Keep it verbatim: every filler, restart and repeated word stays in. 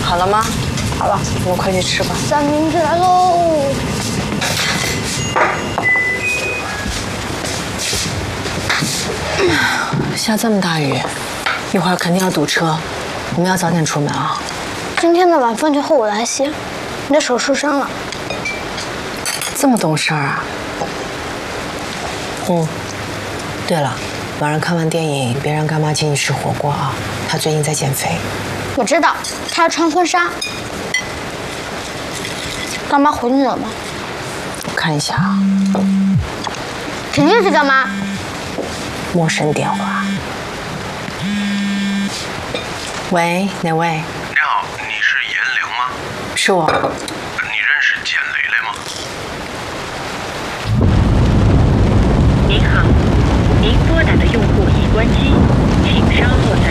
好了吗？ 好了， 我们快去吃吧。 三明治来喽！ 下这么大雨，一会儿肯定要堵车，我们要早点出门啊。 今天的晚饭就后我来洗，你的手受伤了。 这么懂事儿啊？嗯。对了，晚上看完电影别让干妈请你吃火锅啊，她最近在减肥。 我知道，她要穿婚纱。干妈回你了吗？ 我看一下啊。 肯定是干妈。 陌生电话。喂，哪位？ 你好，你是颜玲吗？ 是我。 你认识简雷雷吗？ 您好，您拨打的用户已关机，请稍后再。